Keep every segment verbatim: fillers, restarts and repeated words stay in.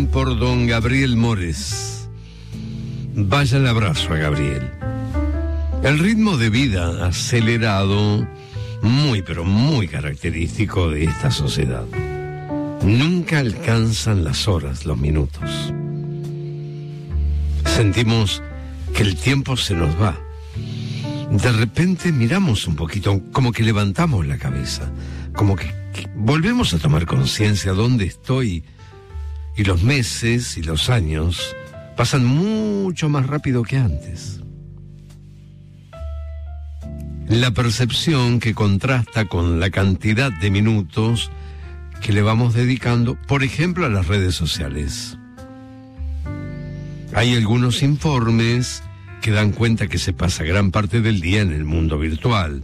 por don Gabriel Mores. Vaya el abrazo a Gabriel. El ritmo de vida acelerado, muy pero muy característico de esta sociedad. Nunca alcanzan las horas, los minutos. Sentimos que el tiempo se nos va. De repente miramos un poquito, como que levantamos la cabeza, como que, que volvemos a tomar conciencia de dónde estoy, y los meses y los años pasan mucho más rápido que antes. La percepción que contrasta con la cantidad de minutos que le vamos dedicando, por ejemplo, a las redes sociales. Hay algunos informes que dan cuenta que se pasa gran parte del día en el mundo virtual.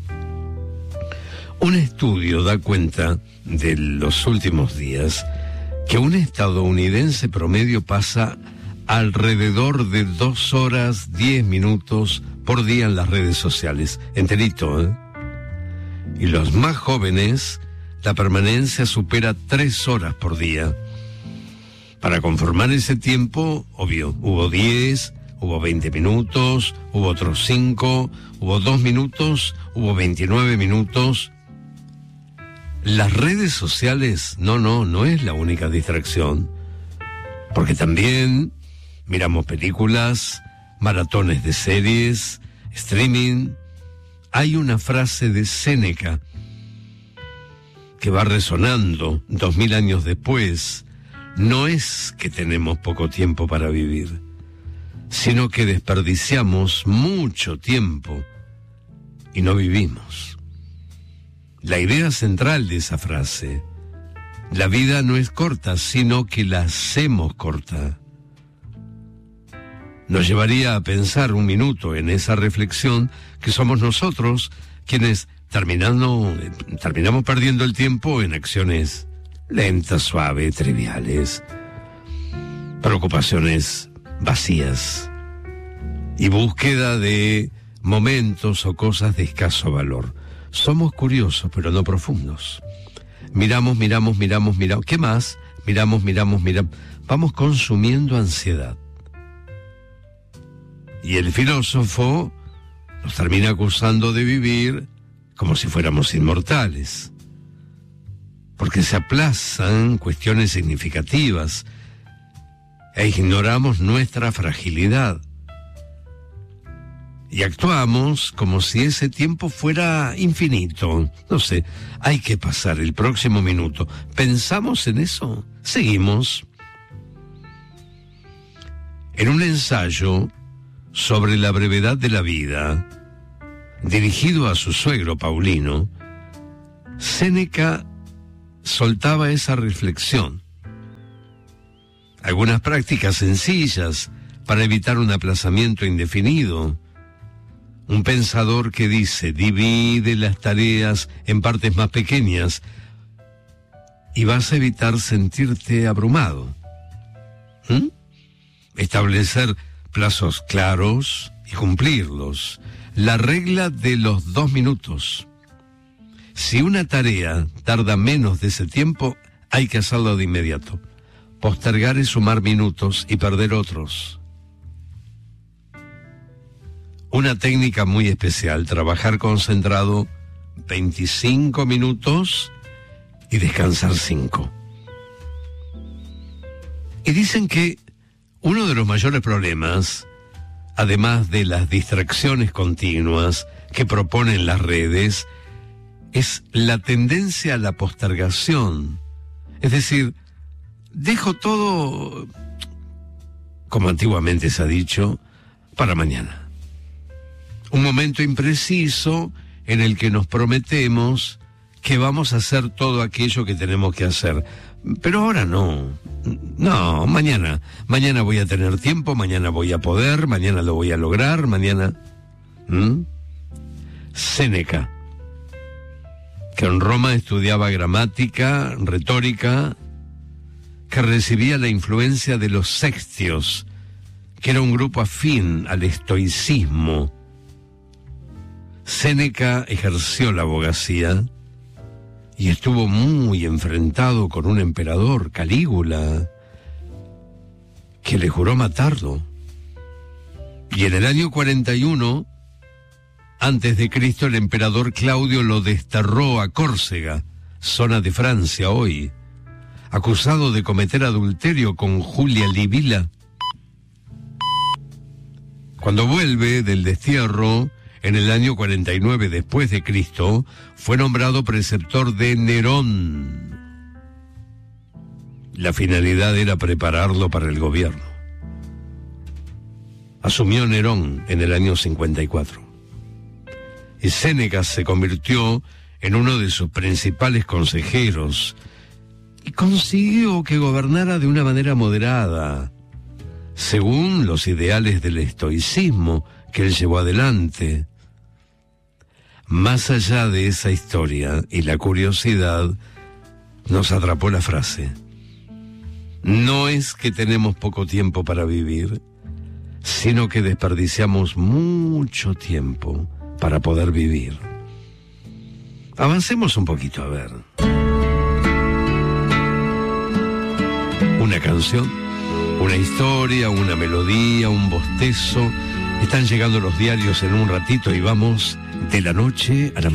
Un estudio da cuenta de los últimos días que un estadounidense promedio pasa alrededor de dos horas diez minutos por día en las redes sociales, enterito, ¿eh? Y los más jóvenes, la permanencia supera tres horas por día. Para conformar ese tiempo, obvio, hubo diez, hubo veinte minutos, hubo otros cinco, hubo dos minutos, hubo veintinueve minutos. Las redes sociales, no, no, no es la única distracción. Porque también miramos películas, maratones de series, streaming. Hay una frase de Séneca que va resonando dos mil años después. No es que tenemos poco tiempo para vivir, sino que desperdiciamos mucho tiempo y no vivimos. La idea central de esa frase: la vida no es corta, sino que la hacemos corta, nos llevaría a pensar un minuto en esa reflexión, que somos nosotros quienes terminando, terminamos perdiendo el tiempo en acciones lentas, suaves, triviales, preocupaciones vacías y búsqueda de momentos o cosas de escaso valor. Somos curiosos, pero no profundos. Miramos, miramos, miramos, miramos. ¿Qué más? Miramos, miramos, miramos. Vamos consumiendo ansiedad. Y el filósofo nos termina acusando de vivir como si fuéramos inmortales, porque se aplazan cuestiones significativas e ignoramos nuestra fragilidad. Y actuamos como si ese tiempo fuera infinito. No sé, hay que pasar el próximo minuto. ¿Pensamos en eso? Seguimos. En un ensayo sobre la brevedad de la vida, dirigido a su suegro Paulino, Séneca soltaba esa reflexión. Algunas prácticas sencillas para evitar un aplazamiento indefinido. Un pensador que dice: divide las tareas en partes más pequeñas y vas a evitar sentirte abrumado. ¿Mm? Establecer plazos claros y cumplirlos. La regla de los dos minutos. Si una tarea tarda menos de ese tiempo, hay que hacerlo de inmediato. Postergar es sumar minutos y perder otros. Una técnica muy especial: trabajar concentrado veinticinco minutos y descansar cinco. Y dicen que uno de los mayores problemas, además de las distracciones continuas que proponen las redes, es la tendencia a la postergación. Es decir, dejo todo, como antiguamente se ha dicho, para mañana. Un momento impreciso en el que nos prometemos que vamos a hacer todo aquello que tenemos que hacer. Pero ahora no. No, mañana. Mañana voy a tener tiempo, mañana voy a poder, mañana lo voy a lograr, mañana... ¿Mm? Séneca, que en Roma estudiaba gramática, retórica, que recibía la influencia de los sextios, que era un grupo afín al estoicismo. Séneca ejerció la abogacía y estuvo muy enfrentado con un emperador, Calígula, que le juró matarlo. Y en el año cuarenta y uno, antes de Cristo, el emperador Claudio lo desterró a Córcega, zona de Francia hoy, acusado de cometer adulterio con Julia Livilla. Cuando vuelve del destierro, en el año cuarenta y nueve después de Cristo, fue nombrado preceptor de Nerón. La finalidad era prepararlo para el gobierno. Asumió Nerón en el año cincuenta y cuatro. Y Séneca se convirtió en uno de sus principales consejeros y consiguió que gobernara de una manera moderada, según los ideales del estoicismo que él llevó adelante. Más allá de esa historia y la curiosidad, nos atrapó la frase: no es que tenemos poco tiempo para vivir, sino que desperdiciamos mucho tiempo para poder vivir. Avancemos un poquito a ver. Una canción, una historia, una melodía, un bostezo. Están llegando los diarios en un ratito y vamos de la noche a la mañana.